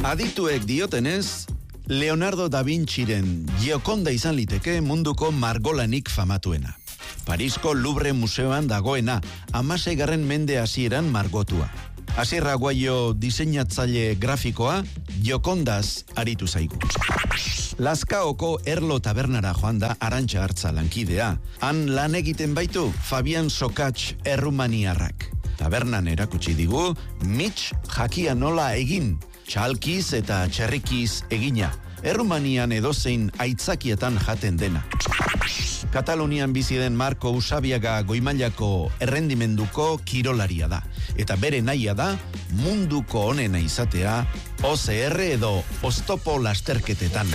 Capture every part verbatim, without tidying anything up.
Adituek diotenez, Leonardo da Vinciren Gioconda izan liteke munduko margolanik famatuena. Parisko Louvre museoan dagoena, hamaseigarren mende hasieran margotua. Asier Aguayo diseinatzaile grafikoa Giocondaz aritu zaigu. Lazkaoko Erlo tabernara joan da Arantxa Artza lankidea. Han lan egiten baitu Fabian Sokatx errumaniarrak. Tabernan erakutsi digu, Mitch jakia nola egin, txalkiz eta txerrikiz egina. Errumanian edozein aitzakietan jaten dena. Katalunian bizi den Marko Usabiaga goimailako errendimenduko kirolaria da. Eta bere nahia da munduko onena izatea O C R edo oztopo lasterketetan.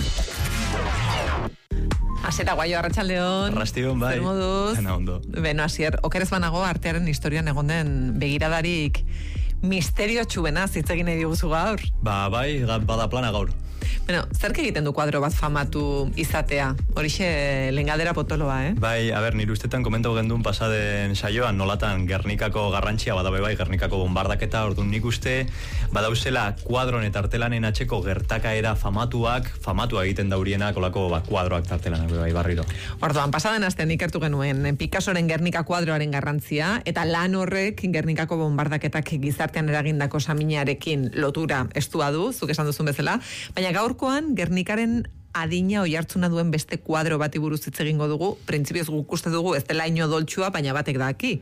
Asier Aguayo, arratsaldeon. Arratsaldeon, bai. Zer moduz? Ana ondo. Beno, Asier, okerez banago artearen historian egon den begiradarik misterio txubenaz hitz egin nahi diguzu gaur. Ba, bai, bada plana gaur. Bueno, zerk egiten du kuadro bat famatu izatea? Horixe lehen galdera potoloa, eh? Bai, a ber, nire ustetan komentau gendun pasaden saioan, nolatan Gernikako garrantzia, badabe bai, Gernikako bombardaketa, orduan nik uste, badauzela kuadron eta artelanen atxeko gertakaera famatuak, famatua egiten daurienak, olako ba, kuadroak tartelanak, bai, barriro. Orduan, pasaden astean ikertu genuen, Picassoren Gernika kuadroaren garrantzia, eta lan horrek Gernikako bombardaketak gizartean eragindako saminarekin lotura estua du, zuk esan duzun bezala, baina gaurkoan Gernikaren adina oihartzuna duen beste kuadro bati buruz hitz egingo dugu, printzipioz guk uste dugu ez dela ino doltsua, baina batek daki.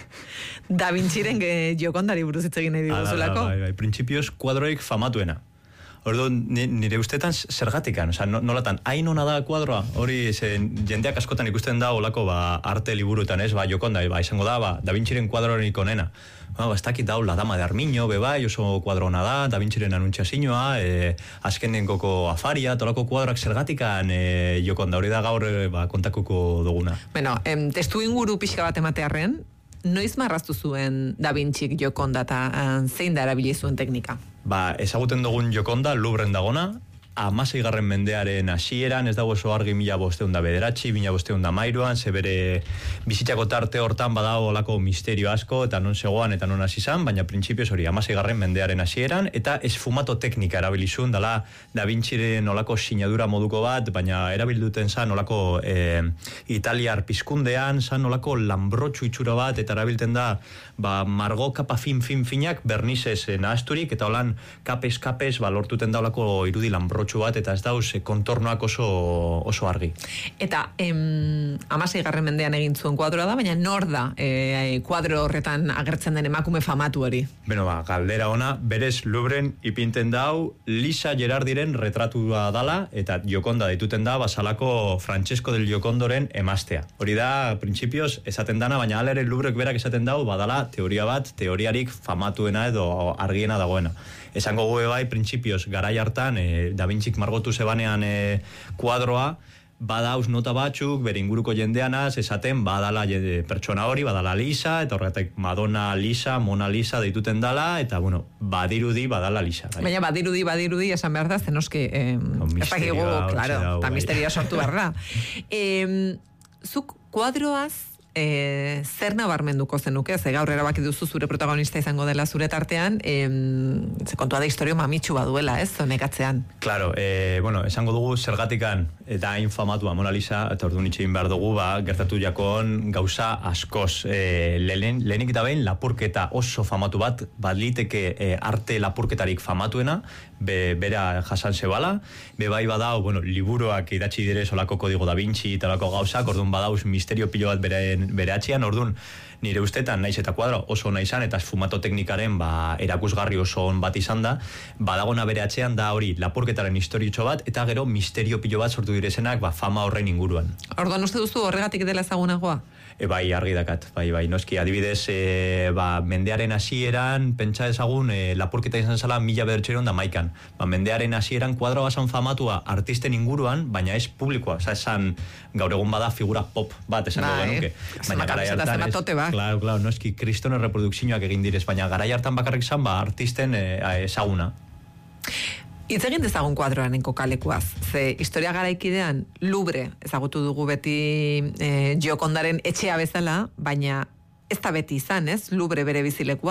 Da Vinciren Giocondari buruz hitz egin nahi diguzulako. Bai, bai, printzipioz kuadroik famatuena. Orduan, nire ustetan zergatikan, oza, nolatan, hain hona da kuadroa, hori ze, jendeak askotan ikusten da olako ba, arte liburutan, ez, ba, Gioconda, ba, izango da, ba, Da Vinciren kuadrorik onena. Ba, ba, ez dakit dau, La Dama de Armiño, bebai, oso kuadrona da, Da Vinciren anuntziazioa, e, azkenen koko afaria, tolako kuadroak zergatikan e, Gioconda, hori da gaur e, ba, kontakuko duguna. Bueno, em, testu inguru pixka bat ematearren, noiz marraztu zuen Da Vincik Gioconda eta uh, zein da erabili zuen teknika? Ba, ezaguten dugun Gioconda Louvren dagona, hamaseigarren mendearen hasieran, ez dago oso argi mila bosteun da bederatzi, mila bosteun da mairuan, ze bere bizitzako tarte hortan badago olako misterio asko, eta non zegoan eta non hasi izan, baina printzipioz hori, hamaseigarren mendearen hasieran, eta esfumato teknika erabilizun, dala Da Vinciren olako sinadura moduko bat, baina erabilduten zan olako e, italiar pizkundean, zan olako lambrotxu itxura bat, eta erabilten da, ba, margo kapa fin fin finak, bernizez e, nahasturik, eta holan kapes kapes, ba, lortuten da olako irudi lambrotxu bat, eta ez dauz kontornoak oso, oso argi. Eta em, hamaseigarren mendean egin zuen kuadroa da, baina nor da e, kuadro horretan agertzen den emakume famatu hori? Beno, ba, galdera ona, berez Louvren ipinten dau Lisa Gerardiren retratua dala, eta Gioconda dituten da, basalako Francesco del Giocondoren emaztea. Hori da, printzipioz, esaten dana, baina alere Louvrek berak esaten dau, badala teoria bat, teoriarik famatuena edo argiena dagoena. Esango gue bai, printzipioz, garai hartan, e, Da Vincik margotu zebanean e, kuadroa, badauz nota batzuk, bere inguruko jendeanaz, esaten badala e, pertsona hori, badala Lisa, eta horretak Madonna Lisa, Mona Lisa deituten dala, eta bueno, badirudi badala Lisa. Bai. Baina badirudi, badirudi, esan behar da, zenoski, eh, epakigu, claro, eta bai. Misteria sortu behar da. Eh, zuk kuadroaz, E, zer nabarmenduko zenuke, ze gaur erabaki duzu zure protagonista izango dela zure tartean, e, ze kontua da historio mamitsu baduela, ez, zonekatzean. Claro, e, bueno, esango dugu zergatikan eta infamatua Mona Lisa, eta orduan itxegin behar dugu, ba, gertatu jakon gauza askoz. E, lehen, lehenik eta behin lapurketa oso famatu bat, bat liteke e, arte lapurketarik famatuena, be, bera jasan zebala, be bai badau, bueno, liburuak idatzi dire solako kodigo Da Vinci eta olako gauzak, orduan badauz misterio pilo bat bere bere atxian, orduan nire ustetan naiz eta kuadro oso ona izan eta esfumato teknikaren ba, erakusgarri oso on bat izan da, badagona bere atxean da hori lapurketaren historiotxo bat eta gero misterio pilo bat sortu direzenak ba, fama horren inguruan. Orduan uste duzu horregatik dela ezagunagoa? E, bai, argi dakat, bai, bai, noski, adibidez, e, ba, mendearen hasieran, pentsa ezagun, e, lapurketa izan zala mila bederatziehun da maikan. Ba, mendearen hasieran kuadro basan famatua artisten inguruan, baina ez publikoa, oza, esan gaur egun bada figura pop bat, esan ba, genuke. Eh? Baina garai hartan, ez, claro, claro, noski, kristono reprodukzioak egin direz, baina garai hartan bakarrik zan, ba, artisten e, ezaguna. Hitz egin dezagun kuadroaren kokalekuaz. Ze historia garaikidean Louvre ezagutu dugu beti e, Giocondaren etxea bezala, baina ez da beti izan, ez? Louvre bere bizilekua.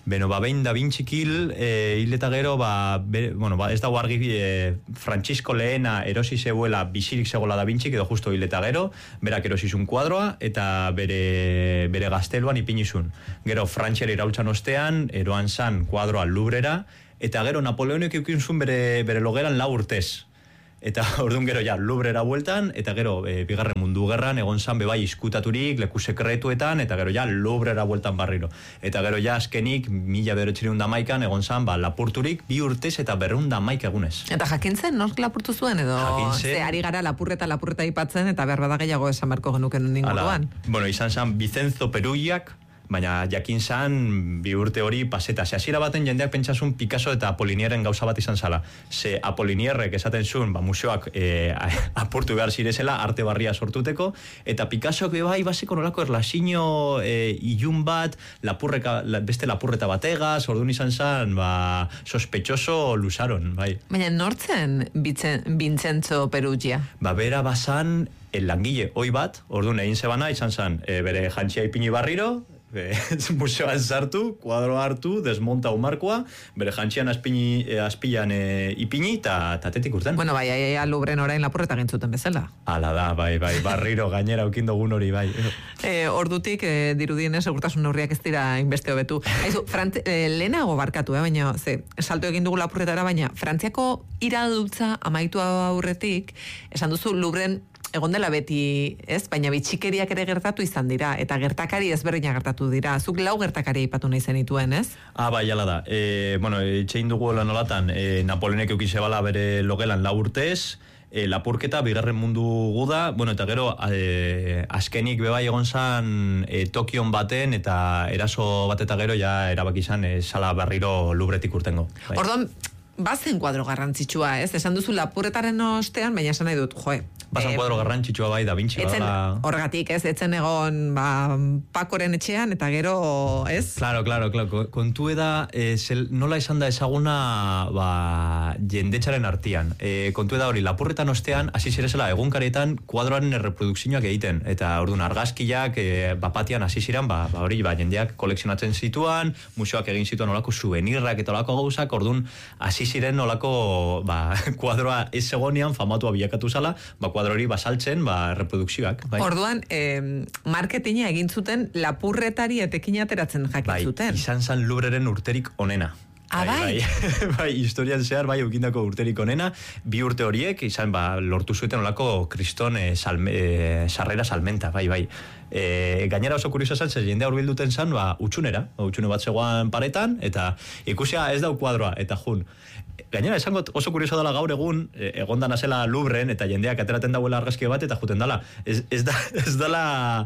Beno, ba, behin Da Vinci hil, e, hil eta gero, ba, be, bueno, ba, ez dago argi e, Francisco lehena erosi zeuela bizirik zegoela Da Vinci, edo justo hil eta gero, berak erosizun kuadroa, eta bere, bere gazteluan ipinizun. Gero, Frantziara iraultzan ostean, eroan zan kuadroa Louvrera, eta gero Napoleonek eukinzun bere, bere logeran lau urtez. Eta orduan gero ja Louvrera bueltan, eta gero e, bigarren mundu gerran egon zan bebai izkutaturik, leku sekretuetan, eta gero ja Louvrera bueltan barriro. Eta gero ja azkenik, mila bederatziehun eta hamaikan egon zan, ba, lapurturik bi urtez eta berrehun eta hamaika egunez. Eta jakintzen, nork lapurtu zuen, edo Jakintzen, ze ari gara lapurreta lapurreta ipatzen, eta behar bada gehiago esan beharko genuken inguruan. Bueno, izan zan Vicenzo Perugiak, baina jakin zan bi urte hori paseta. Ze hasiera baten jendeak pentsasun Picasso eta Apolinierren gauza bat izan zala. Ze Apolinierrek esaten zuen, ba, museoak e, apurtu behar zirezela, arte barria sortuteko, eta Picassok bai baseko nolako erlaxino e, ilun bat, lapurreka, la, beste lapurreta bategaz, orduan izan zan, ba, sospechoso luzaron, bai. Baina nortzen Vincenzo Perugia? Ba, bera bazan el langile oi bat, orduan egin zebana, izan zan, e, bere jantzia ipini barriro, E, museoan sartu, kuadroa hartu, desmonta umarkoa, bere jantxian azpini, e, azpilan e, ipini eta tatetik urten. Bueno, bai, bai, bai, Louvren orain lapurreta gintzuten bezala. Hala da, bai, bai, barriro gainera ukindogun hori, bai. E, ordutik, e, dirudienez, segurtasun neurriak ez dira inbeste hobetu. Aizu, Frant, e, lehenago barkatu, eh, baina, ze, salto egin dugu lapurretara, baina, Frantziako iradutza amaitu aurretik, esan duzu Louvren egon dela beti, ez? Baina bitxikeriak ere gertatu izan dira, eta gertakari ezberdina gertatu dira. Zuk lau gertakari aipatu nahi zenituen, ez? Ah, bai, jala da. E, bueno, etxein dugu lan olatan, e, Napoleonek eukizebala bere logelan lau urtez, e, lapurketa, bigarren mundu guda, bueno, eta gero, e, azkenik bebai egon zan e, Tokion baten, eta eraso bat eta gero, ja, erabaki izan, e, sala berriro Louvretik urtengo. Bai. Orduan, bazen kuadro garrantzitsua, ez? Esan duzu lapurretaren ostean, baina esan nahi dut, joe. Basan kuadro garrantzitsua bai, Da Vinci etzen, bala... Horgatik, ez? Etzen egon, ba, Pakoren etxean, eta gero, ez? Claro, claro, claro. Kontu eda, eh, zel, nola esan da ezaguna, ba, jendetxaren artian. Eh, kontu eda hori, lapurretan ostean, hasi zirezela egunkaretan, kuadroaren erreprodukzioak egiten. Eta orduan argazkiak, eh, bapatian hasi ziren, ba, ba hori, ba, jendeak kolekzionatzen zituan, museoak egin zituen olako souvenirrak eta olako gauzak, orduan hasi ziren olako, ba, kuadroa ez egonean, famatua bilakatu zala, ba, kuadro hori basaltzen, ba, reprodukzioak. Bai. Orduan, eh, marketinga egin zuten lapurretari etekin ateratzen jakin bai, zuten. Izan zan Louvreren urterik onena. Ah, bai? Bai, bai, historian zehar, bai, eukindako urterik onena, bi urte horiek, izan, ba, lortu zuten olako kriston e, salme, e, sarrera salmenta, bai, bai. E, gainera oso kurioso zan, zer jendea urbilduten zan, ba, utxunera, utxune bat zegoan paretan, eta ikusia ez dau kuadroa, eta jun. Gainera, esango oso kurioso dela gaur egun, egon dana zela Louvren, eta jendeak ateraten dauela argazki bat, eta juten dala. Ez, ez, da, ez dala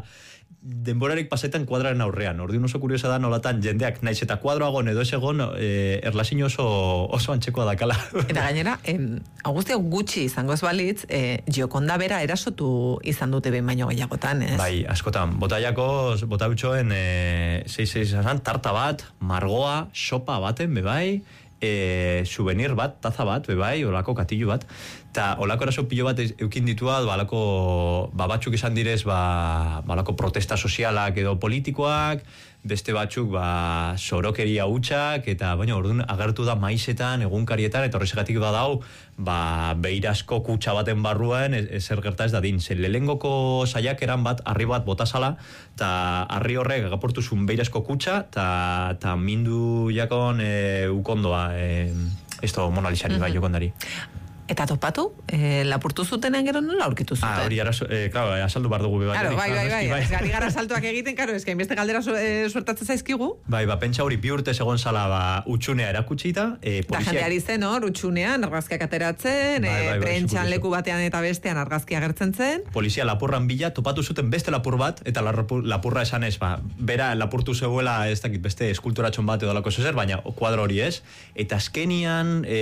denborarik pasetan kuadraren aurrean. Orduan oso kuriosa da nolatan jendeak naiz eta kuadroagon edo ez egon e, erlazio oso, oso antzekoa dakala. Eta gainera, em, Augustio gutxi izango ez balitz, e, Gioconda bera erasotu izan dute behin baino gehiagotan, ez? Bai, askotan. Botaiako, bota bitxoen, e, zei, zei, zazan, tarta bat, margoa, sopa baten, bebai, e, souvenir bat, taza bat, bebai, olako katillu bat, eta olako eraso pilo bat eukin ditua, balako, ba, batzuk izan direz, ba, balako protesta sozialak edo politikoak, beste batzuk, ba, sorokeria hutsak, eta, baina, orduan, agertu da maizetan, egunkarietan, eta horrezegatik badau, ba, beirasko kutsa baten barruan, ezer gerta ez da din. Zer, lehengoko saiakeran bat, harri bat botazala, eta harri horrek agaportu zuen beirasko kutsa, eta mindu jakon e, ukondoa, e, esto monalizari mm-hmm. bai, jokondari. Eta topatu, e, lapurtu zutenean gero nola aurkitu zuten? Ah, hori, ara, eh, claro, asaldu bar dugu bai. Claro, bai, bai, bai, bai. Gari gara saltuak egiten, claro, eska inbeste galdera su, e, suertatzen zaizkigu. Bai, ba, pentsa hori bi urte segon zala, ba, utxunea erakutsita, e, poliziak... Da jendeari zen hor, utxunean, argazkiak ateratzen, bai, bai, bai, prentxan leku batean eta bestean argazkia agertzen zen. Polizia lapurran bila, topatu zuten beste lapur bat, eta lapurra esan ez, ba, bera lapurtu zegoela, ez dakit, beste eskulturatxon bat edo lako zer, baina kuadro hori ez, eta azkenian e,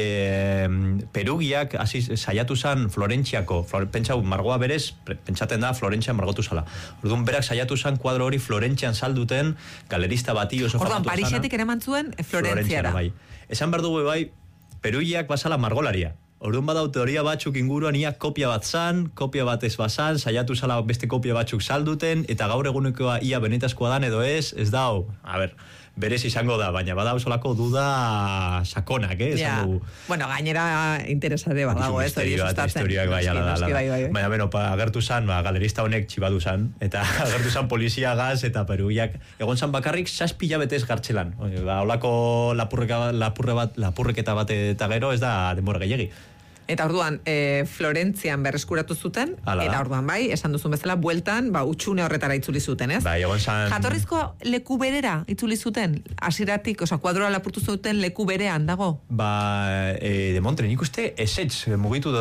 perugiak, hasi saiatu zan Florentziako, Flor, pentsau, margoa berez, pentsaten da Florentzian margotu zala. Orduan berak saiatu zan kuadro hori Florentzian salduten, galerista bati oso famatu zana. Orduan, Parisetik ere mantzuen Florentziara. Bai. Esan behar dugu bai, peruiak basala margolaria. Orduan badau teoria batzuk inguruan ia kopia bat zan, kopia bat ez bazan, saiatu zala beste kopia batzuk salduten, eta gaur egunekoa ia benetazkoa dan edo ez, ez dau, a ber, berez izango da, baina bada osolako duda sakonak, eh? Ja. Bueno, gainera interesade badago, ez hori sustatzen. Historiak bai, ala da, ala da. Baina, beno, pa, agertu zan, ba, galerista honek txibadu zan, eta agertu zan polizia gaz, eta peruiak, egon zan bakarrik saspi jabetez gartxelan. Ba, olako lapurreka, lapurre bat, lapurreketa bat eta gero ez da denbora gehiagi. Eta orduan, e, Florentzian berreskuratu zuten, Ala. Eta orduan bai, esan duzun bezala, bueltan, ba, utxune horretara itzuli zuten, ez? Bai, egon zan... Jatorrizko leku berera itzuli zuten, hasiratik, oza, kuadroa lapurtu zuten leku berean dago? Ba, e, de Montre, nik uste esetz mugitu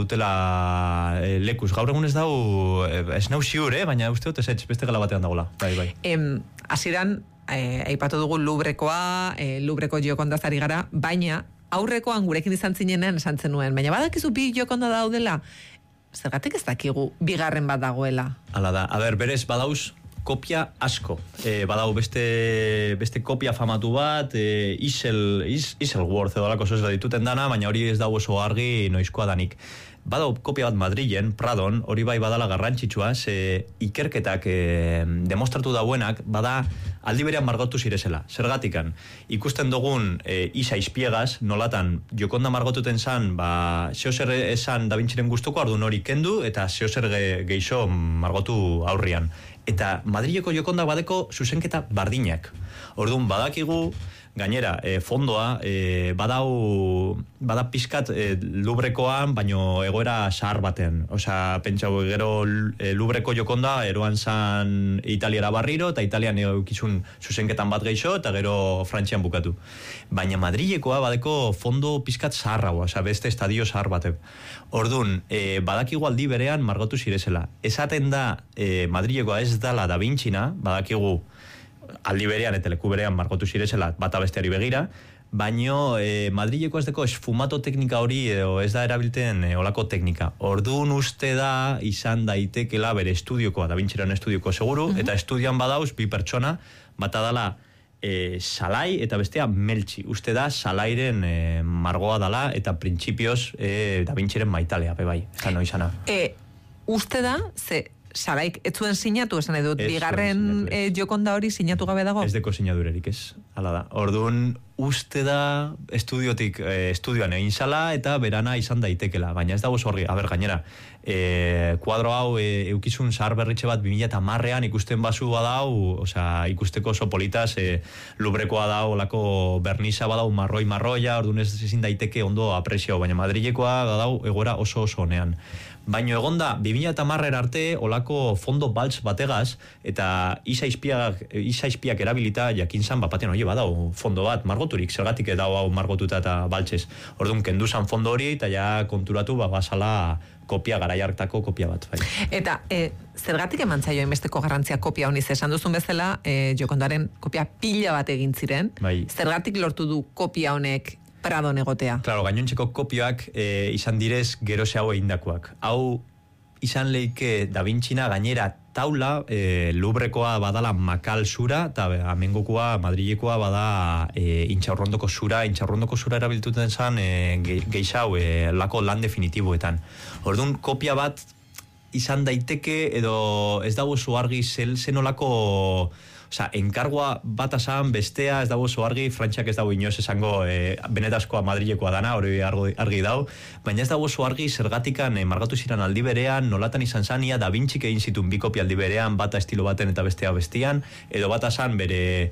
dutela e, lekuz. Gaur egun ez dau, ez nau ziur, eh? Baina uste dut esetz beste gala batean dagoela. Bai, bai. Em, hasieran, e, aipatu dugu Lubrekoa, e, Lubreko Giokondazari gara, baina aurrekoan gurekin izan zinenean esan zenuen, baina badakizu bi Giokonda daudela, zergatik ez dakigu bigarren bat dagoela. Hala da, a ber, berez badauz kopia asko. E, badau beste, beste kopia famatu bat, e, Isel, is, Iselworth edo alako zoz dituten dana, baina hori ez dago oso argi noizkoa danik. Badau kopia bat Madrilen, Pradon, hori bai badala garrantzitsua, ze ikerketak e, demostratu dauenak, bada aldi berean margotu zirezela. Zergatikan, ikusten dugun e, Isa Izpiegaz, nolatan Giokonda margotuten zan, ba, zeozer esan Da Vinciren gustuko, ardun hori kendu, eta zeozer ge, geixo margotu aurrian. Eta Madrileko Giokonda badeko zuzenketa bardinak. Orduan, badakigu, gainera, e, fondoa, e, badau, bada pizkat e, Lubrekoan, baino egoera zahar baten. Osa, pentsau, gero e, Lubreko Giokonda eroan zan Italiara barriro, eta Italian eukizun zuzenketan bat geixo, eta gero Frantzian bukatu. Baina Madrilekoa badeko fondo pizkat zaharragoa, osa, beste estadio zahar batek. Orduan, e, badakigu aldi berean margotu zirezela. Esaten da, e, Madrilekoa ez dala Da Vincina, badakigu aldi berean eta leku berean margotu zirezela bata besteari begira, baino e, Madrileko ez deko esfumato teknika hori edo ez da erabilten e, olako teknika. Orduan uste da izan daitekela bere estudiokoa, Da Vinciren estudioko seguru, uh-huh. Eta estudian badauz bi pertsona, bata dala e, Salai eta bestea Meltzi. Uste da Salairen e, margoa dala eta printzipioz e, Da Vinciren maitalea, be bai, ez da no izana. E, uste da, ze Salaik ez zuen sinatu, esan edut, bigarren e, Giokonda hori sinatu gabe dago? Ez deko sinadurerik, ez. Hala da. Orduan, uste da estudiotik, e, estudioan egin zala eta berana izan daitekela, baina ez dago zorri. A ber, gainera, e, kuadro hau e, eukizun zahar berritxe bat bi mila hamarrean ikusten basu badau, osea, ikusteko oso politaz, e, Lubrekoa dau, olako berniza badau marroi-marroia, orduan ez ezin daiteke ondo apresio, baina Madrilekoa dau egoera oso oso honean. Baina egonda, bi mila hamarrera arte, olako fondo baltz bategaz, eta Isa Izpiak, Isa Izpiak erabilita jakintzan, bapaten, oie, badau fondo bat, margoturik, zergatik edau hau margotuta eta baltzez. Orduan, kenduzan fondo hori, eta ja konturatu, ba, basala kopia, garai hartako kopia bat. Bai. Eta, e, zergatik eman zaio inbesteko garrantzia kopia honiz, esan duzun bezala, e, Giokondaren kopia pila bat egin ziren, bai. Zergatik lortu du kopia honek Pradon egotea? Claro, gainontzeko kopioak e, izan direz gero hau egindakoak. Hau izan leike Da Vincina gainera taula, e, Lubrekoa badala makal zura, eta amengokoa, Madrilekoa bada e, intxaurrondoko zura, intxaurrondoko zura erabiltuten zen e, ge, geixau e, lako lan definitiboetan. Orduan, kopia bat izan daiteke, edo ez dago zu argi zel, zenolako... Osa, enkargoa bat asan, bestea ez dago oso argi, Frantziak ez dago inoz esango e, benetazkoa Madrilekoa dana, hori argi, argi dau, baina ez dago oso argi zergatikan e, margatu ziren aldi berean, nolatan izan zania, Da Vincik egin zituen bi kopia aldi berean, bata estilo baten eta bestea bestian, edo bat asan bere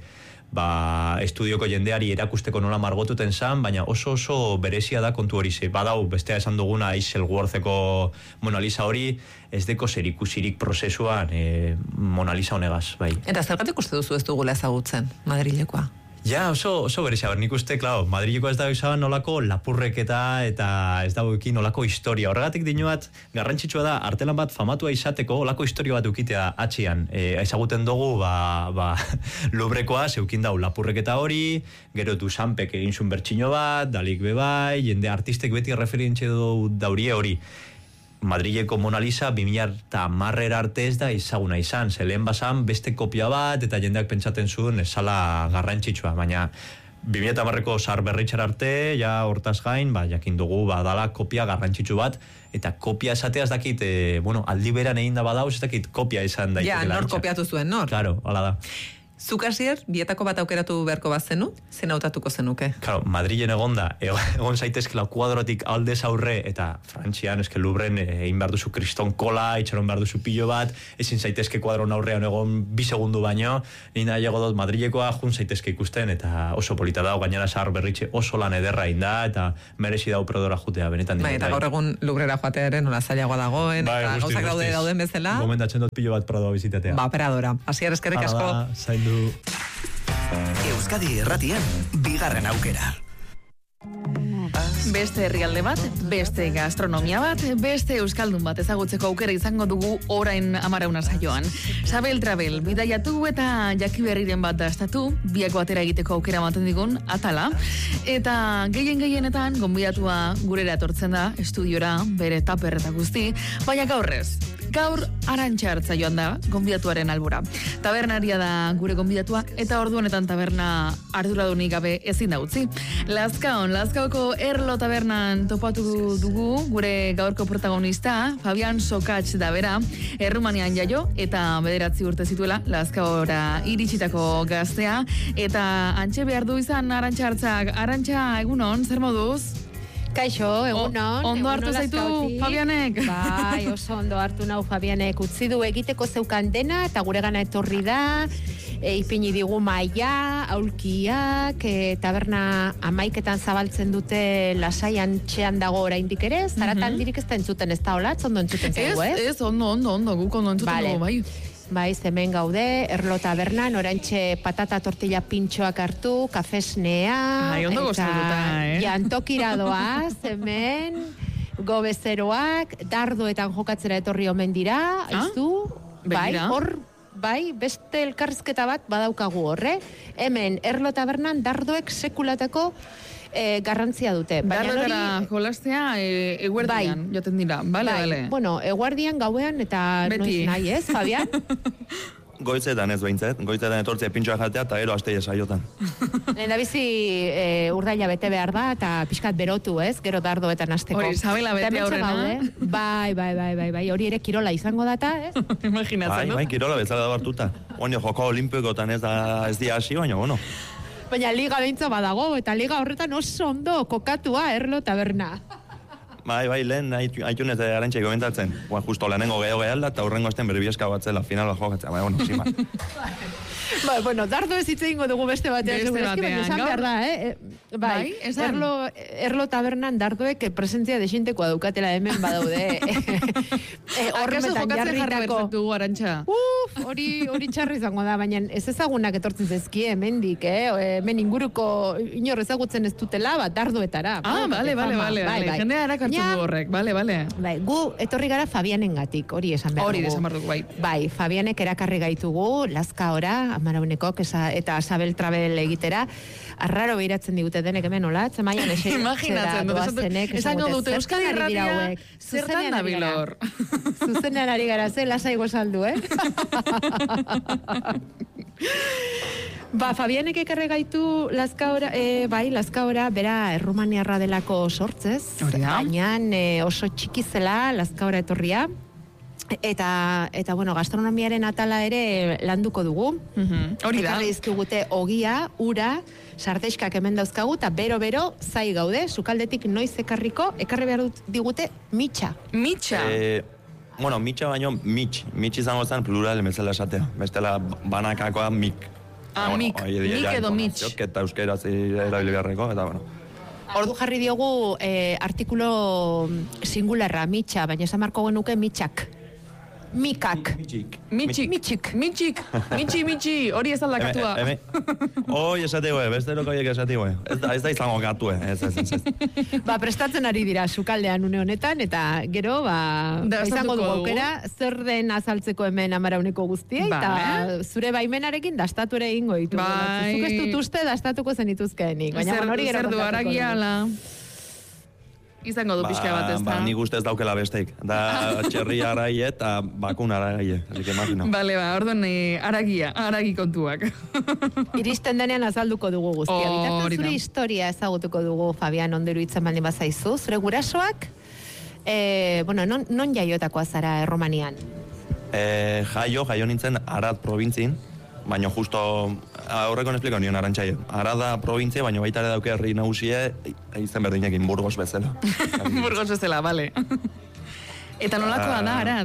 ba, estudioko jendeari erakusteko nola margotuten zan, baina oso oso berezia da kontu hori ze. Badau, bestea esan duguna Iselwortheko Mona Lisa hori, ez deko zerikusirik prozesuan e, Mona Lisa honegaz, bai. Eta zergatik uste duzu ez dugula ezagutzen, Madrilekoa? Ja, oso, oso berezia, nik uste, claro, Madrileko ez dago izan nolako lapurreketa eta ez dago ekin nolako historia. Horregatik dinuat, garrantzitsua da, artelan bat famatua izateko, olako historia bat ukitea atxian. E, ezaguten dugu, ba, ba, Lubrekoa zeukin dau lapurreketa hori, gero Duchampek egin zuen bertxino bat, Dalik bebai, jende artistek beti referentxe daurie hori. Madrileko Mona Lisa bi mila hamarrera arte ez da ezaguna izan, ze lehen basan beste kopia bat eta jendeak pentsaten zuen esala garrantzitsua, baina bi mila hamarreko zahar berritxar arte, ja hortaz gain, ba, jakin dugu, ba, dala kopia garrantzitsu bat, eta kopia esatea ez dakit, e, bueno, aldi beran egin da badauz, ez dakit kopia izan daitekela. Ja, nor kopiatu zuen, nor? Claro, hala da. Zuk hasier, bietako bat aukeratu beharko bazenu, zen hautatuko zenuke? Claro, Madrilen egonda, egon zaitezkela kuadrotik aldez aurre, eta Frantzian, eske Louvren egin behar duzu kriston kola, itxaron behar duzu pilo bat, ezin zaitezke kuadron aurrean egon bi segundu baino, ni nahi dut Madrilekoa jun zaitezke ikusten, eta oso polita dago, gainera Sahar Berritxe oso lan ederra inda, eta merezi dau Pradora jutea, benetan bai, eta gaur egun Louvrera joatea ere nola zailagoa dagoen, bai, eta gauzak daude dauden bezala. Gomendatzen dut pilo bat Pradoa bizitatea. Ba, Pradora. Asier, eskerrik asko. Zaindu. Euskadi Irratian, bigarren aukera. Beste herrialde bat, beste gastronomia bat, beste euskaldun bat ezagutzeko aukera izango dugu orain amarauna saioan. Sabel Travel, bidaiatu eta jaki berriren bat dastatu, biako atera egiteko aukera ematen digun, atala. Eta gehien gehienetan, gonbidatua gurera etortzen da, estudiora, bere taper eta guzti, baina gaurrez. Gaur Arantxa hartza joan da, gonbidatuaren albora. Tabernaria da gure gonbidatua, eta ordu honetan taberna arduradunik gabe ezin da utzi. Lazkaon, Lazkaoko Erlo tabernan topatu dugu gure gaurko protagonista, Fabian Sokatx da bera, Errumanian jaio, eta bederatzi urte zituela, Lazkaora iritsitako gaztea, eta antxe behar du izan Arantxa hartzak. Arantxa, egunon, zer moduz? Kaixo, egunon. Ondo hartu zaitu Fabianek? Bai, oso ondo hartu nau Fabianek. Utzi du egiteko zeukan dena, eta gure gana etorri da, e, ipini digu maia, aulkiak, e, taberna amaiketan zabaltzen dute Lasaian txean dago oraindik ere, zaratan dirik ez da entzuten ez da hola, ondo entzuten zaigu, ez? Ez, ez, ondo, ondo, ondo, guk ondo entzuten dugu, bai. Bai, hemen gaude, Erlo tabernan, oraintxe patata tortilla pintxoak hartu, kafesnea, bai, ondo gozatuta, eh? Jantokira doaz, hemen, gobezeroak, dardoetan jokatzera etorri omen dira, aizu, bai, hor, bai, beste elkarrizketa bat badaukagu horre, hemen, Erlo tabernan, dardoek sekulatako E, garrantzia dute. Dardoetara jolastea e, eguerdian, bai, joten dira, bale, bai, bale. Bueno, eguerdian, gauean, eta noiz nahi, ez, Fabian? Goizetan ez behintzet, goizetan etortzea pintxoa jatea eta gero asteia saiotan. Lehen da bizi e, urdaila bete behar da, eta pixkat berotu, ez, gero dardoetan azteko. Hori, Sabela bete aurrena. Bai, bai, bai, bai, bai, hori ere kirola izango data, ez? Imaginatzen, bai, bai, kirola bezala da hartuta. Oino, joko olimpikotan ez da ez dia hasi, baina, bueno. Baina liga behintza badago, eta liga horretan oso ondo kokatua Erlo taberna. Bai, bai, lehen haitunez Arantxa komentatzen. Bueno, justo lehenengo gehiago gehalda, eta horrengo esten berbieska batzela, final bat jokatzea. Bai, bueno, sima. Ba, bueno, dardo ez hitz egingo dugu beste batean. Beste batean, esan behar da, eh? Bai, Erlo, Erlo tabernan dardoek presentzia desintekoa daukatela hemen badaude. Horremetan jarritako. Dugu, Arantxa? Uf, hori, hori txarri izango da, baina ez ezagunak etortzen zezkie hemendik, eh? Hemen inguruko inor ezagutzen ez dutela, bat dardoetara. Ah, bale, bale, bale, bale. Jendea erakartu du horrek, bale, bale. Bai, gu etorri gara Fabianengatik, hori esan behar dugu. Hori esan behar dugu, bai. Bai, Fabianek erakarri gaitugu, Lazkaora, Amaraunekok, eta Sabel Travel egitera, arraro behiratzen digute denek hemen, hola? Zemaian ese... Imaginatzen dut, esango dute, Euskadi Irratia, zertan nabilor. Zuzenean ari gara, ze lasaigo saldu, eh? Ba, Fabianek ekarre gaitu Lazkaora, e, bai, Lazkaora, bera errumaniarra delako sortzez, baina e, oso txiki zela Lazkaora etorria, eta, eta bueno, gastronomiaren atala ere landuko dugu. Mm-hmm. Hori da. Ekarri dizkigute ogia, ura, sardexkak hemen dauzkagu, eta bero-bero zai gaude, sukaldetik noiz ekarriko, ekarri behar digute mitxa. Mitxa? E, bueno, mitxa baino, mitx. Mitx izango zen plural bezala esatea. Bestela banakakoa mik. Ah, bueno, mik. Mik edo mitx. Eta euskeraz erabili beharreko, eta bueno. Ordu jarri diogu eh, artikulo singularra, mitxa, baina esan marko genuke mitxak. Mikak. Mitxik. Mitxik. Mitxik. Mitxik. Mitxi, mitxi. Hori ez aldakatua. Hoi esatiko, besteroko horiek esatiko. Ez da, ez da izango gatu, ez, ez, ez, ez. Ba, prestatzen ari dira sukaldean une honetan, eta gero, ba, izango dugu aukera, zer den azaltzeko hemen Amarauneko guztiei, eta zure baimenarekin dastatu ere egingo ditu. Bai. Zuk ez dut uste dastatuko zenituzkeenik. Baina hori gero kontatuko dugu. Zer du aragiala. Izango du pixka bat ez da. Ba, nik uste ez daukela besteik. Da txerri araie eta bakun araie. Así que imagino. Bale, ba, orduan aragia, aragi kontuak. Iristen denean azalduko dugu guztia. Oh, bitartan zure historia ezagutuko dugu, Fabian, ondo iruditzen baldin bazaizu. Zure gurasoak, eh, bueno, non, non jaiotakoa zara Erromanian? Eh, jaio, jaio nintzen Arad provintzin. Baina justo aurreko espliko nion Arantxai. Arada provintzia, baina baita ere dauke herri nagusie izen berdinekin Burgos bezala. Burgos bezala, bale. Eta nolakoa da, Arad?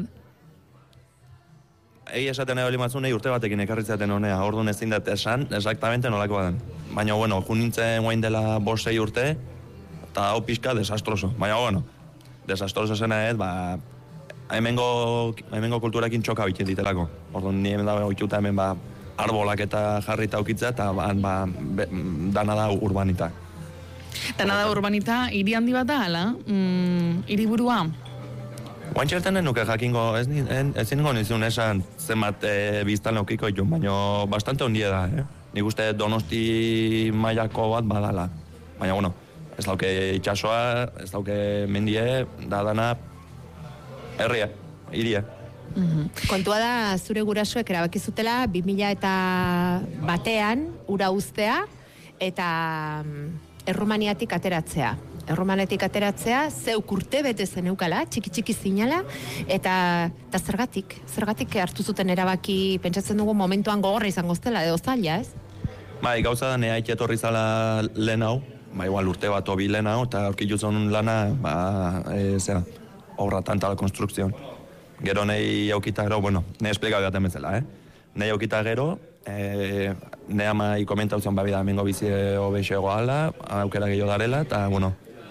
Egi esaten edo limatzunei urte batekin ekarritzaten honea, orduan ezin dut esan, exactamente nolakoa den. Baina, bueno, jun nintzen guain dela bost sei urte, eta hau pixka desastroso. Baina, bueno, desastroso zena ez, ba, hemengo, hemengo kulturakin txoka bitzen ditelako. Orduan, ni hemen da oituta hemen, ba, arbolak eta jarrita aukitza, eta ba, ba, be, dana da urbanita. Dana da urbanita, hiri handi bat da, ala? Mm, hiriburua? Guantxerten nuke jakingo, ez, ez ningo nizun esan zenbat e, biztan laukiko itun, baina bastante ondia da, eh? Nik uste Donosti mailako bat badala. Baina, bueno, ez dauke itxasoa, ez dauke mendie, da dana herria, hiria. Mm-hmm. Kontua da, zure gurasoek erabaki zutela, bi mila eta batean, ura uztea, eta Errumaniatik ateratzea. Erromanetik ateratzea, zeuk urte bete zeneukala, txiki-txiki zinala, eta, eta zergatik, zergatik hartu zuten erabaki, pentsatzen dugu momentuan gogorra izango zela, edo zaila, ez? Bai, gauza da, nea etorri zala lehen hau, ba, igual urte bat obi lehen hau, eta aurkitu zon lana, ba, e, zera, obra tanta la konstrukzion. Gero nahi aukita gero, bueno, nahi esplika gaten bezala, eh? Nahi aukita gero, e, nahi ama ikomenta uzion, babida, amengo bizi obeixego ala, aukera gehiago darela, eta, bueno,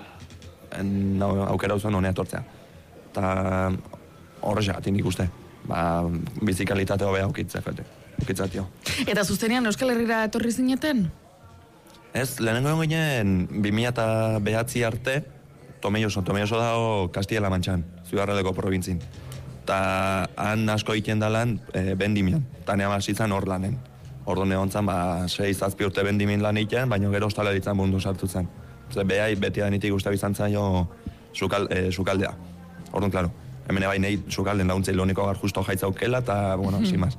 no, aukera uzuan honea tortzea. Eta horrexagatik nik uste. Ba, bizikalitate hobea aukitza, fete. Aukitzatio. Eta zuzenean Euskal Herrira etorri zineten? Ez, lehenengo ginen bi mila eta behatzi arte, Tomelloso, Tomelloso dago Castilla-La Manchan, Zugarradeko provintzin. Eta han asko egiten dalan e, bendimian, eta nea basitzen hor lanen. Orduan egon zan, ba, sei zazpi urte bendimin lan egiten, baina gero ostalaritzan mundu sartu zen. Zer, behai, beti da nitik uste bizan zailo sukal, e, sukaldea. Orduan, klaro, hemen ebai nahi sukalden laguntzei loniko gar justo jaitza aukela, eta, bueno, mm-hmm. Simaz.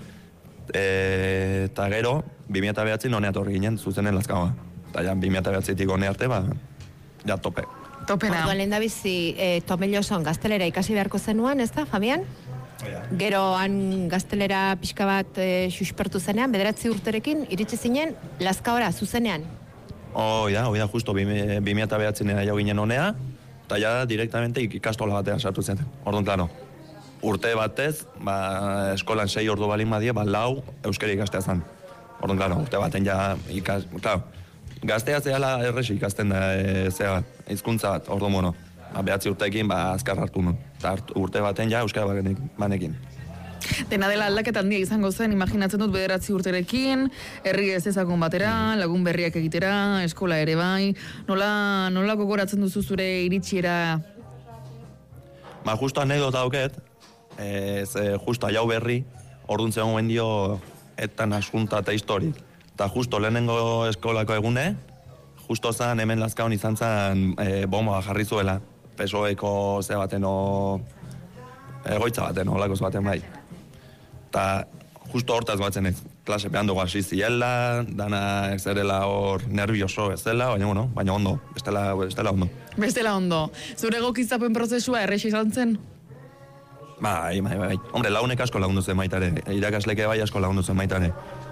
E, eta gero, bi mila eta behatzi nonea torri ginen, zuzenen lazkagoa. Eta ja, bi mila eta behatzitik one arte, ba, ja tope. Tope da. Orduan lehen da bizi, e, Tomelloson gaztelera ikasi beharko zenuan, ez da, Fabian? Gero han gaztelera pixka bat e, suspertu zenean, bederatzi urterekin, iritsi zinen, Lazkaora, zuzenean. Oh, ja, hoi da, justo, bi mila eta behatzi nena jau ginen honea, eta ja, direktamente ikastola batean sartu zen. Orduan, klaro, urte batez, ba, eskolan sei ordu balin badie, ba, lau euskera ikastea zen. Orduan, klaro, urte baten ja ikas... Klaro, gaztea zehala erresi ikasten da, e, zea, hizkuntza bat, orduan, bueno, ba, behatzi urteekin, ba, azkar hartu nun. Eta urte baten ja euskara banekin. Dena dela aldaketa handia izango zen, imaginatzen dut bederatzi urterekin, herri ez ezagun batera, lagun berriak egitera, eskola ere bai. Nola, nola gogoratzen duzu zure iritsiera? Ba, justo anekdota dauket, ez, justo aiau berri, orduan zegoen dio etan asunta eta historik. Eta justo lehenengo eskolako egune, justo zan hemen Lazkaon izan zen e, bomba jarri zuela, pesoeko ze baten o... egoitza baten, olakoz baten bai. Eta justo hortaz batzen ez, klase pean dugu hasi ziela, dana ez erela hor nervioso ez dela, baina, bueno, baina ondo, bestela, bestela ondo. Bestela ondo. Zure egokizapen prozesua errexi izan zen? Bai, bai, bai. Hombre, launek asko lagundu zen baitare, irakasleke bai asko lagundu zen baitare.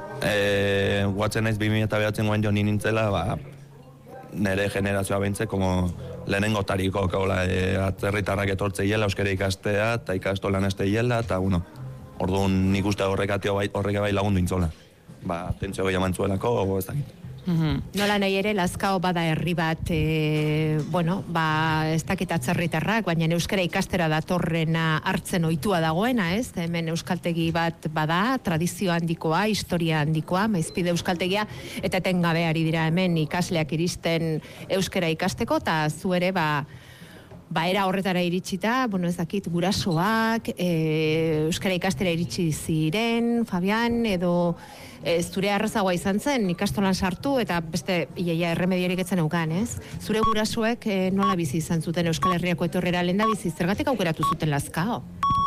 E, guatzen naiz bi mila eta behatzen guen jo ni nintzela, ba, nere generazioa behintze, como lehenengo tariko, kaula, e, atzerritarrak etortze hiela, euskera ikastea, eta ikastolan este hiela, eta, bueno, orduan nik uste horrekatio bai, horreke bai lagundu intzola. Ba, tentzio gehiago mantzuelako, ez dakit. Mm-hmm. Nola nahi ere, Lazkao bada herri bat, e, bueno, ba, ez dakit atzerritarrak, baina euskara ikastera datorrena hartzen ohitua dagoena, ez? Hemen euskaltegi bat bada, tradizio handikoa, historia handikoa, maizpide euskaltegia, eta etengabe ari dira hemen ikasleak iristen euskara ikasteko, eta zu ere, ba, ba, era horretara iritsita, bueno, ez dakit, gurasoak, e, euskara ikastera iritsi ziren, Fabian, edo e, zure arrazagoa izan zen, ikastolan sartu, eta beste, iaia, erremediorik etzen eukan, ez? Zure gurasoek e, nola bizi izan zuten Euskal Herriako etorrera lehen da bizi, zergatik aukeratu zuten Lazkao?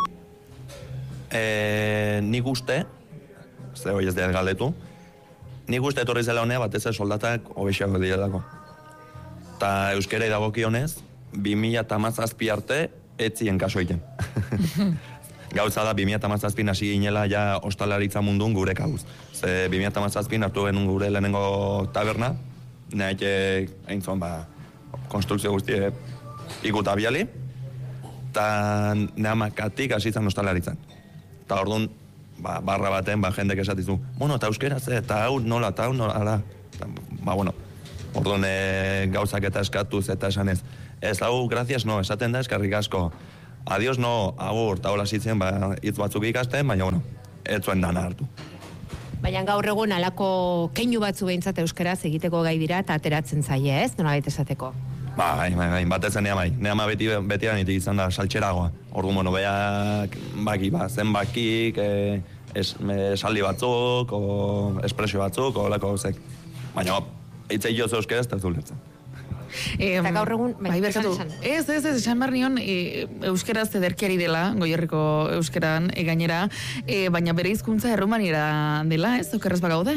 E, nik uste, ze hoi ez dira galdetu, nik uste etorri zela honea batez soldatak hobexiago direlako. Ta euskera dagokionez, bi mila eta hamazazpi arte etzien kaso egiten. Gauza da, bi mila hamazazpin hasi ginela ja ostalaritza mundun gure kabuz. Ze bi mila hamazazpin hartu genuen gure lehenengo taberna, nahi egin zuen, ba, konstrukzio guztie ikuta biali, eta nehamakatik hasi zen ostalaritzan. Eta orduan, ba, barra baten, ba, jendek esatizu, bueno, eta euskeraz, eta hau nola, eta hau nola, ala. Ba, bueno, orduan e, gauzak eta eskatuz eta esanez. Ez, hau, gracias, no, esaten da, eskarrik asko. Adios, no, agur, eta hola zitzen, ba, hitz batzuk ikasten, baina, bueno, ez zuen dana hartu. Baina gaur egun alako keinu batzu behintzat euskeraz egiteko gai dira eta ateratzen zaie, ez? Nola baita esateko? Bai, bai, bai, batez nea bai. Nea ma beti, beti anitik izan da saltxeragoa. Ordu, bueno, beak, baki, ba, zen bakik, e, es, esaldi batzuk, o espresio batzuk, o lako zek. Baina, hitzei joz euskeraz, eta zulertzen. Eh, Eta gaur egun, bai, berkatu. esan, esan. Ez, ez, ez, esan behar nion, e, euskeraz ederkiari dela, Goierriko euskeran e, gainera, e, baina bere hizkuntza errumaniera dela, ez, okerrez bagaude?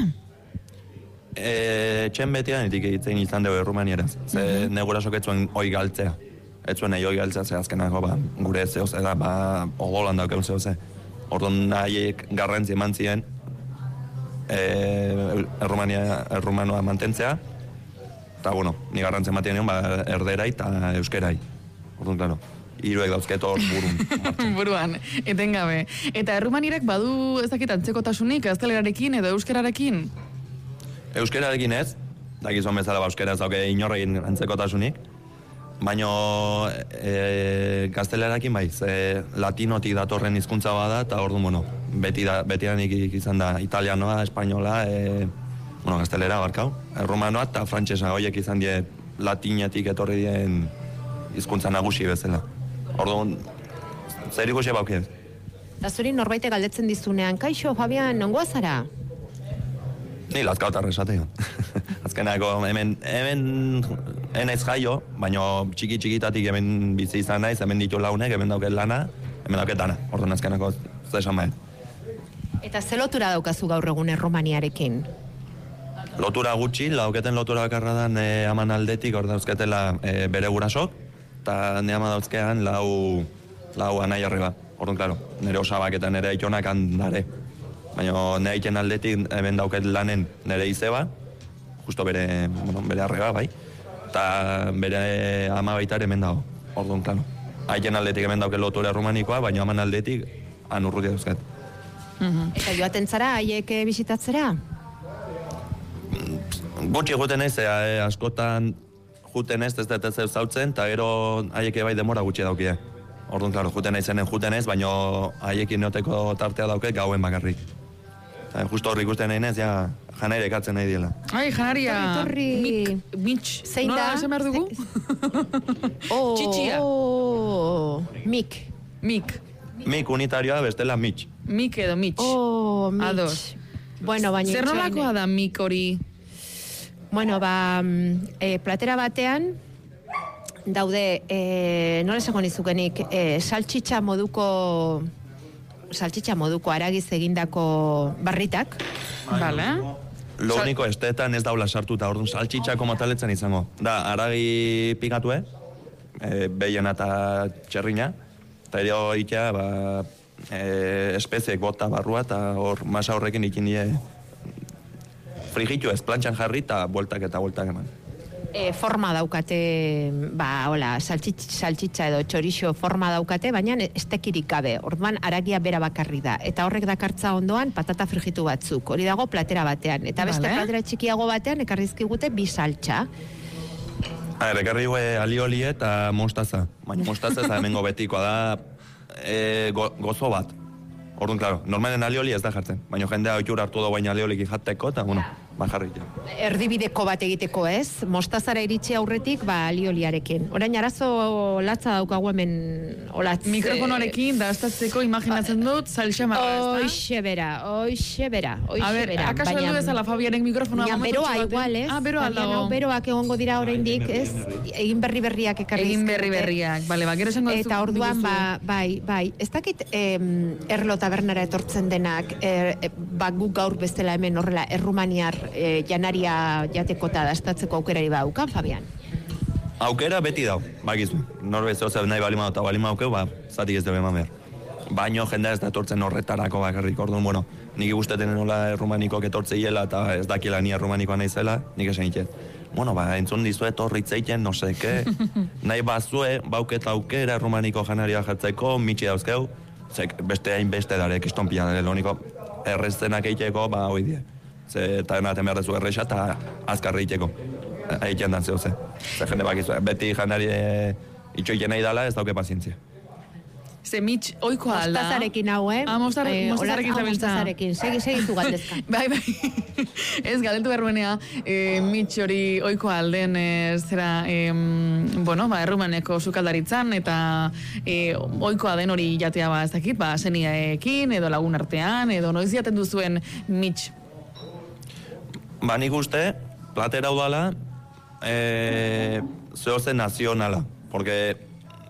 E, txen betian etik egiten izan dugu errumanieraz. Ze uh-huh. negurasok etzuen oi galtzea. Etzuen nahi oi galtzea, ze azkenako, ba, gure zehoz, eda, ba, ogolan daukeu zehoz, orduan nahiek garrantzi eman ziren, e, errumania, errumanoa mantentzea, eta, bueno, ni garrantzen ematen nion, ba, erderai eta euskerai. Orduan, klaro, hiruek dauzket hor burun. Buruan, etengabe. Eta errumanirak badu ez dakit antzekotasunik, gaztelerarekin edo euskerarekin? Euskerarekin ez, dakizuen bezala ba, euskera ez dauke inorrekin antzekotasunik, baina e, gaztelerarekin bai, ze latinotik datorren hizkuntza bada, eta orduan, bueno, beti da, betianik izan da italianoa, espainola, e, bueno, gaztelera barkau, errumanoa eta frantsesa horiek izan die latinetik etorri dien hizkuntza nagusi bezala. Orduan, zer ikusi baukien. Eta zuri norbaite galdetzen dizunean, kaixo, Fabian, nongoa zara? Ni lazkautarra esatea. Azkenako, hemen, hemen enaiz jaio, baina txiki txikitatik hemen bizi izan naiz, hemen ditu launek, hemen dauket lana, hemen dauket dana. Orduan azkenako zesan bain. Eta ze lotura daukazu gaur egun erromaniarekin? Lotura gutxi, lauketen lotura bakarra da ne aman aldetik, hor dauzketela e, bere gurasok, eta ne ama dauzkean lau, lau anai arreba. Orduan, klaro, nire osabak eta nire aitonak handare. Baina nire aiten aldetik hemen dauket lanen nire izeba, justo bere, bueno, bere arreba, bai, eta bere ama baita hemen dago. Orduan, klaro, aiten aldetik hemen dauket lotura errumanikoa, baina aman aldetik anurrutia dauzket. Uh-huh. Eta joaten zara, haiek bisitatzera? Gutxi juten ez, e, askotan juten ez, ez dut ez zautzen, eta gero haiek bai demora gutxi daukie. Orduan, klaro, juten naizenen juten ez, baina haiekin neoteko tartea dauke gauen bakarrik. Eta justo horri ikusten nahi nez, ja, janaire ekatzen nahi diela. Ai, janaria, torri, torri. mik, mitx, Zein nola da? esan behar dugu? Oh, Txitxia. Oh, mik. Mik, Mik unitarioa bestela mitx. mik edo mitx. Oh, mitx. Ados. Bueno, baina... Zer nolakoa da mik hori? Bueno, ba, e, platera batean, daude, e, nola esango nizukenik, e, saltxitxa moduko, saltxitxa moduko aragiz egindako barritak. Vale. Lo único, estetan ez daula sartuta, orduan saltxitxako mataletzen izango. Da, aragi pikatue, e, behiena eta txerrina, eta ere itea, ba, e, espeziek bota barrua, eta hor masa horrekin ikin die frigitu ez, plantxan jarri eta bueltak eta bueltak eman. E, forma daukate, ba, hola, saltxitxa, saltxitxa edo txorixo forma daukate, baina estekirik gabe. Orduan aragia bera bakarri da. Eta horrek dakartza ondoan patata frigitu batzuk. Hori dago platera batean. Eta beste Vale. platera txikiago batean ekarrizkigute bi saltxa. Aher, ekarri gue alioli eta mostaza. Baina mostaza ez da hemengo betikoa da e, go, gozo bat. Orduan, klaro, normalen alioli ez da jartzen. Baina jendea oitura hartu da baina alioliki jateko, eta, bueno, ba jarri. Erdibideko bat egiteko ez, mostazara iritsi aurretik, ba, alioliarekin. Orain arazo latza daukagu hemen olatz. Mikrofonoarekin dastatzeko imaginatzen dut salsa marra, ez da? Oixe bera, oixe bera, oixe A ber, bera. akaso heldu bezala Fabianek mikrofonoa Baina momentu beroa baten? igual, ez? Ah, beroa Fabiano, aldago. beroak egongo dira oraindik, ez? Egin berri berriak ekarri Egin berri dizkigute. berriak, bale, ba, gero esango duzu. Eta orduan, diguzu. ba, bai, bai, ez dakit em, erlo tabernara etortzen denak, er, e, ba, guk gaur bestela hemen horrela errumaniar e, janaria jateko eta dastatzeko aukerari badaukan, Fabian? Aukera beti dau, bakizu. Norbez, ozea nahi balima eta balima aukeu, ba, zatik ez debe eman behar. baino jendea ez da etortzen horretarako bakarrik, orduan, bueno, nik guzteten nola errumanikoak etortzeiela eta ez dakiela ni errumanikoa naizela, nik esan iket. Bueno, ba, entzun dizuet horri itzeiten, no seke, nahi bazue, bauketa aukera errumaniko janaria jartzeko, mitxi dauzkeu, zek beste hain beste darek istonpia, lo único erreztenak eiteko, ba, hoi die. Ze, eta enaten behar dezu erresa, eta azkarri eiteko. Eiten dan zeu ze. Ze jende bakizu, beti janari itxoiken nahi dala, ez dauke pazientzia. Ze mitx oikoa alda. Mostazarekin hau, eh? Ah, mostar, Eh, mostazarekin hola, ah, zabiltza. mostazarekin. Segi, segi zu galdezka. Bai, bai. Ez, galdetu berruenea, e, mitx hori oikoa alden, e, zera, e, bueno, ba, errumaneko sukaldaritzan, eta e, oikoa den hori jatea, ba, ez dakit, ba, zeniaekin, edo lagun artean, edo noiz jaten duzuen mitx. Ba, nik uste, platera udala, e, zehozen nazionala, porque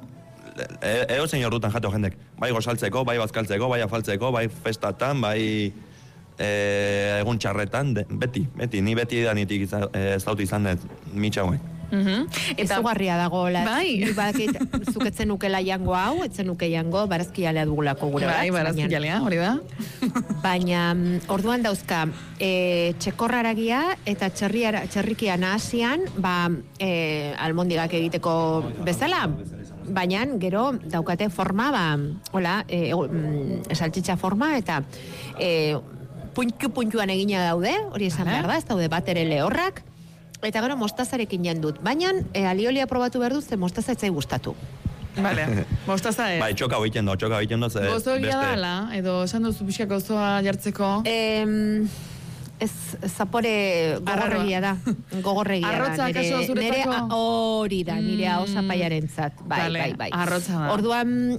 eo zein ordutan jateo jendek, bai gozaltzeko, bai bazkaltzeko, bai afaltzeko, bai festatan, bai e, egun txarretan, de, beti, beti, ni beti idanitik ez dut izan dut mitxauen. Uh-huh. Eta izugarria dago, la, Bai. nik badakit zuketzen nukela jango hau, etzen nuke jango, barazkialea dugulako gure bat. Bai, barazkialea, hori da. Baina, mm, orduan dauzka, e, txekorraragia eta txerriara, txerrikia nahasian, ba, e, almondigak egiteko bezala, baina gero daukate forma, ba, hola, e, mm, saltxitxa forma, eta e, puntu-puntuan egina daude, hori esan behar da, ez daude bat ere lehorrak, eta gero mostazarekin jandut. Baina, e, aliolia probatu behar duz, ze mostaza etzai gustatu. Vale, mostaza ez. Bai, txoka hoiten do, txoka hoiten do, ze Gozo egia dala, edo esan duzu pixka gozoa jartzeko. Em, ez, zapore gogorregia da. Gogorregia da. Arrotza, Nire- akaso, zuretzako? nire a- hori da, nire hau zapaiarentzat. Bai, Vale, bai, bai. arrotza da. Orduan,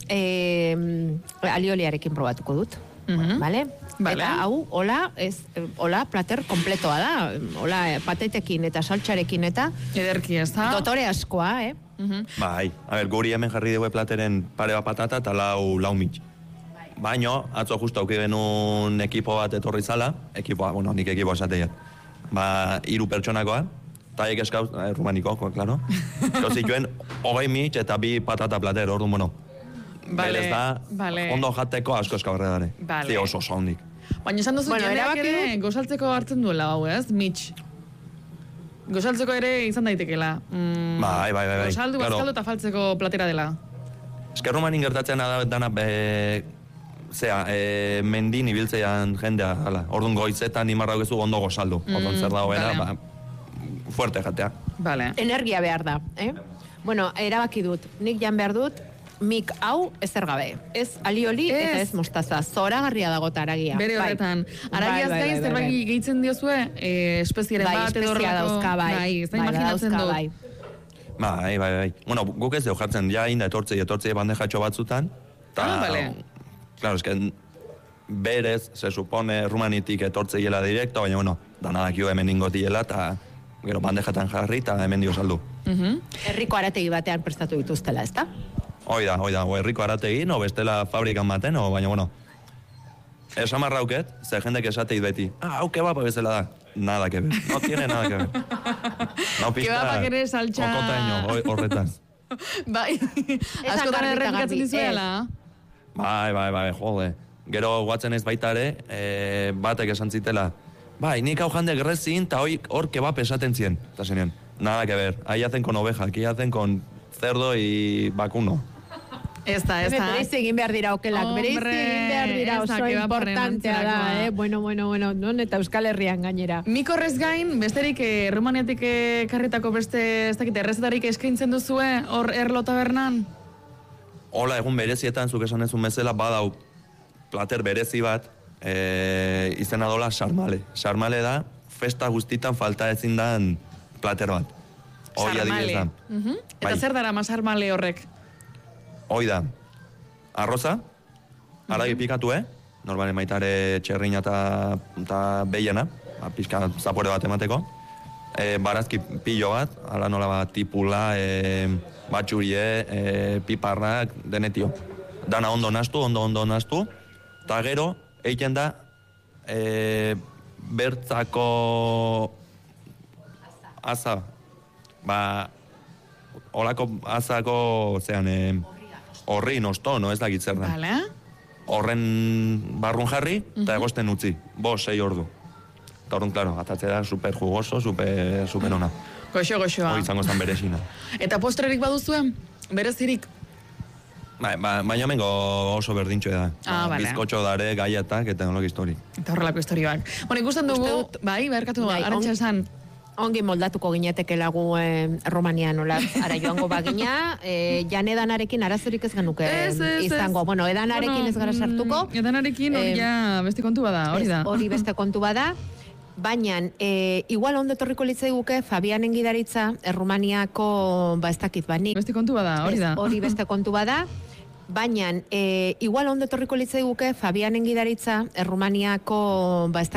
em, alioliarekin probatuko dut. Mhm. Vale? Vale. Eta hau, hola, ez, hola, plater kompletoa da. Hola, patetekin eta saltxarekin eta Ederki, ez da? dotore askoa, eh? Mhm. Bai, a ber, guri hemen jarri dugu plateren pare bat patata eta lau, lau mitx. Baino, atzo justo auki genuen ekipo bat etorri zala, ekipoa, bueno, nik ekipoa esateiat. Ba, hiru pertsonakoa, eta ek eskauz, eh, rumanikoa, klaro. Eskau zituen, hogei mitx eta bi patata plater, orduan, bueno. Vale, Berez da, vale. ondo jateko asko eskabarre dare. Vale. Zi oso oso hondik. Baina esan duzu Bueno, jendeak erabaki ere gozaltzeko hartzen duela hau, ez? Mitx. Gozaltzeko ere izan daitekela. Mm, Bai, bai, bai, bai. Gozaldu, Claro. bazkaldu eta faltzeko platera dela. Esker rumanin gertatzen da dana, be, zea, e, mendin ibiltzean jendea, hala. Orduan goizetan imarra gezu ondo gozaldu. Orduan zer dagoela, vale. ba, fuerte jatea. Vale. Energia behar da, eh? Bueno, erabaki dut, nik jan behar dut, mik hau ezer gabe. Ez alioli Ez. eta ez mostaza. Zoragarria dago taragia. Bere Bai. horretan. Bai, Aragiaz bai, gain bai, zerbait bai. gehitzen diozue, e, espezieren Bai, bat edo espezia horrelako- dauzka, bai. Bai, ez da Bai, imaginatzen badauzka, dut. bai. Bai, bai, bai. Bueno, guk ez deu jartzen, ja inda etortzei, etortzei bandejatxo batzutan. Ta, Ah, vale. Claro, es que berez, se supone, rumanitik etortzeiela directo, baina, bueno, danadakio hemen ingotiela, eta gero bandejatan jarri, eta hemen dio saldu. Mhm. Herriko arategi batean prestatu dituztela, ezta? Hoi da, hoi da, o herriko arategin, o bestela fabrikan baten, o baina, bueno, esan marrauket, ze jendek esateit beti, ah, hau kebapa bezala da. Nada que ver, no tiene nada que ver. No pizta, Kebapak ere saltxa- okotaino, hoi- horretaz. Bai, Esan askotan garbi eta errepikatzen garbi, dizuela. Bai, bai, bai, jode. Gero guatzen ez baita ere, e, batek esan zitela, bai, nik hau jande grezin, eta hoi hor kebap esaten zien. Eta zenean, nada que ver, ahí hacen con oveja, aquí hacen con cerdo y vacuno. Ez da, ez Hemen da. bereizi egin behar dira okelak, bereizi Hombre, egin behar dira, ez da, oso kebaparren importantea da, antzerakoa. eh? Bueno, bueno, bueno, non eta Euskal Herrian gainera. Nik horrez gain, besterik eh, Rumaniatik eh, karritako beste, ez dakit, errezetarik eskaintzen duzue, hor erlo tabernan? Hola, egun berezietan, zuk esan ezun bezala, badau plater berezi bat, e, izena dola sarmale. Sarmale da, festa guztitan falta ezin dan plater bat. Hoi adibidez da. Mhm. Eta Bai. zer dara masarmale horrek? Hoi da, arroza, aragi pikatu, eh? Normalen maitare txerrina eta, eta behiena, ba, pixka zapore bat emateko. E, barazki pilo bat, ala nola bat tipula, e, batxurie, e, piparrak, denetio. Dana ondo nastu, ondo ondo nastu, eta gero, egiten da, e, bertzako asa, ba, olako azako, zean, e, horri nosto, no ez dakit zer da. Bale? horren barrun jarri, eta egosten utzi, bo, sei ordu. Eta orduan, klaro, atatzea da super jugoso, super, super ona. Goxo, goxoa. Hori izango zen berezina. Eta postrerik baduzuen? Berezirik? Ba, ba, baina mengo oso berdintxo da. Ah, ba, vale. Bizkotxo dare, gaiatak, eta nolok histori. Eta horrelako historioak. Bueno, ikusten dugu, Uste dut- bai, berkatu, Bai, Arantxa on- esan. Ongi moldatuko gineteke lagu eh, Romania nola ara joango bagina, eh, jan edanarekin arazorik ez genuke Ez, ez, ez. izango. Bueno, edanarekin Bueno, ez gara sartuko. mm, Edanarekin hori Eh, ja beste kontu bada, hori da. Ez, hori beste kontu bada. Baina, e, igual ondo etorriko litzaiguke Fabianen gidaritza Errumaniako, ba ez dakit banik. Beste kontu bada, hori Ez, da. Hori beste kontu bada. Baina, e, igual ondo etorriko litzaiguke Fabianen gidaritza Errumaniako, ba ez dakit